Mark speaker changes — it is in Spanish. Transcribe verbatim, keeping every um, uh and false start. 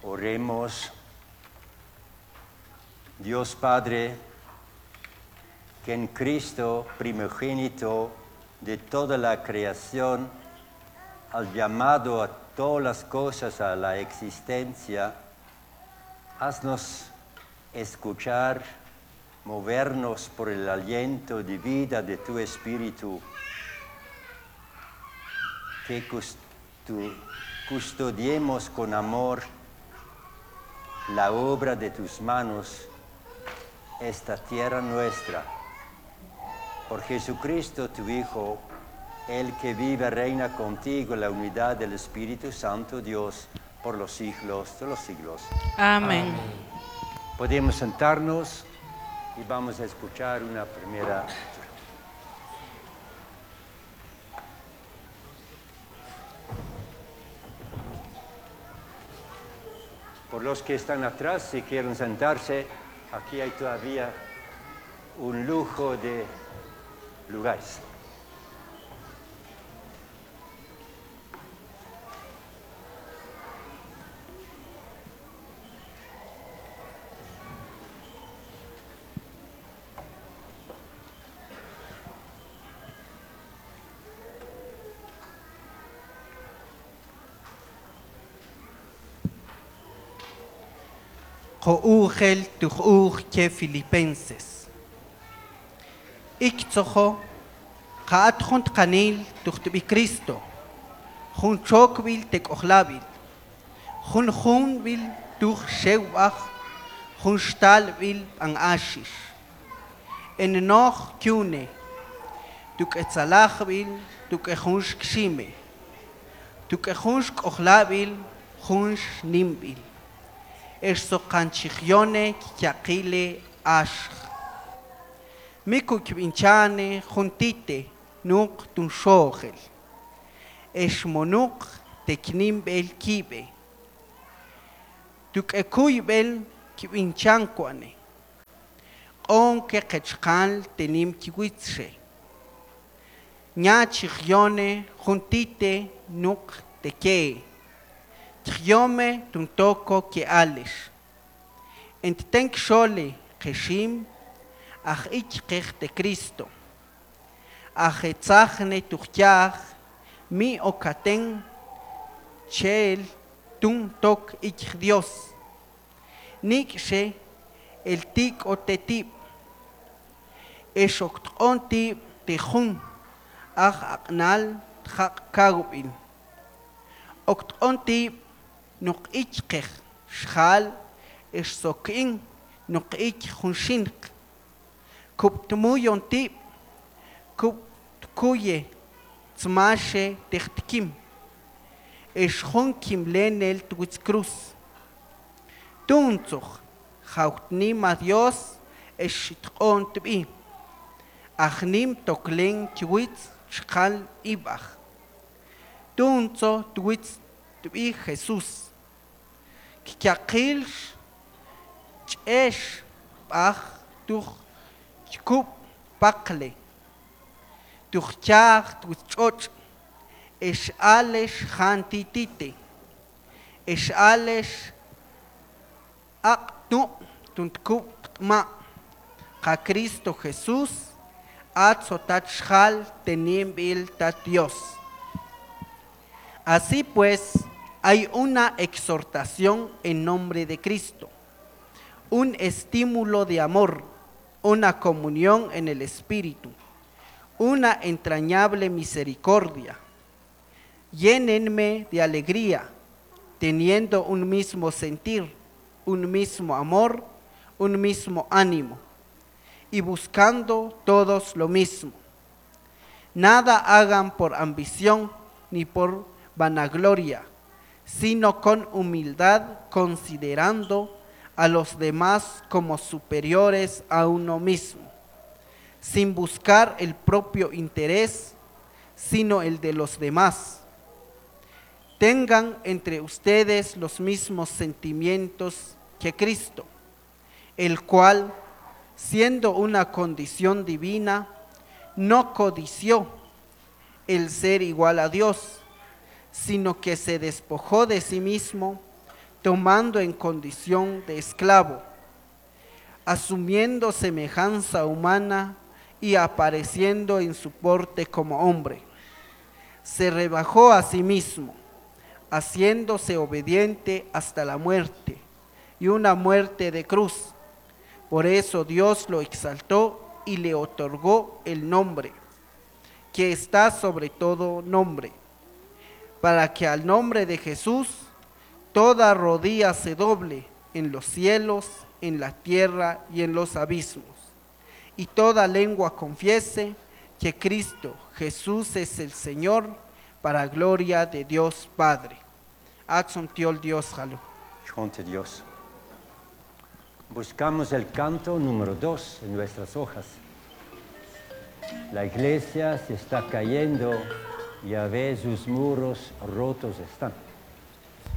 Speaker 1: Oremos. Dios Padre, que en Cristo, primogénito de toda la creación, has llamado a todas las cosas a la existencia, haznos escuchar, movernos por el aliento de vida de tu Espíritu, que custodiemos con amor la obra de tus manos, esta tierra nuestra. Por Jesucristo, tu Hijo, el que vive, reina contigo en la unidad del Espíritu Santo, Dios, por los siglos de los siglos.
Speaker 2: Amén.
Speaker 1: Amén. Podemos sentarnos y vamos a escuchar una primera. Por los que están atrás, si quieren sentarse, aquí hay todavía un lujo de lugares.
Speaker 3: Jougel tujuj que Filipenses. Ikzojo, kaat junt kanil tuchtbi Cristo. Jun chokbil tek ochlabil. Jun junbil tuch shewach. Jun stalbil ang ashish. En noch kyune. Tuk etzalachbil tuk ejunsh kshime. Tuk ejunsh ochlabil junsh nimbil. Eso canchigione kiakile ash. Miku kibinchane juntite nuk tun shogel. Es monuk teknimbel kibe. Tuk ekuibel kibinchanquane. On ke kechkal tenim kiwitsche. Nya chigione juntite nuk teke. Triome tun toko ke alish. Ent tenk shole keshim ach ich de Cristo. Ach etzachne tuchjach mi okaten chel tun tok ich Dios. Nik she el tik o tetip. Es oktonti tejun ach aknal tchak karubin. Oktonti nok ichkech schal es sokin nok ich hunshink kup tmuyon tip kup kuye tsmashe techtkim es hunkim lenel tuits cruz tunzuch hautnim a Dios es shitqon tbi achnim toklen tuits schal ibach tunzo tuits tbi Jesus Kiakilsh Chesh Bach durch Kup Bakle durch Chach durch Choch es alles Hantitite es alles Aktu und Kup Ma Ka Cristo Jesús Atzotat Shal tenim bil tat Dios. Así pues, hay una exhortación en nombre de Cristo, un estímulo de amor, una comunión en el Espíritu, una entrañable misericordia. Llénenme de alegría, teniendo un mismo sentir, un mismo amor, un mismo ánimo, y buscando todos lo mismo. Nada hagan por ambición ni por vanagloria, sino con humildad, considerando a los demás como superiores a uno mismo, sin buscar el propio interés, sino el de los demás. Tengan entre ustedes los mismos sentimientos que Cristo, el cual, siendo una condición divina, no codició el ser igual a Dios, sino que se despojó de sí mismo, tomando en condición de esclavo, asumiendo semejanza humana y apareciendo en su porte como hombre. Se rebajó a sí mismo, haciéndose obediente hasta la muerte, y una muerte de cruz. Por eso Dios lo exaltó y le otorgó el nombre, que está sobre todo nombre, para que al nombre de Jesús toda rodilla se doble en los cielos, en la tierra y en los abismos, y toda lengua confiese que Cristo Jesús es el Señor, para gloria de Dios Padre. Axon tiol Dios jalo.
Speaker 1: Conte Dios. Buscamos el canto número dos en nuestras hojas. La iglesia se está cayendo, ya ve sus muros rotos están.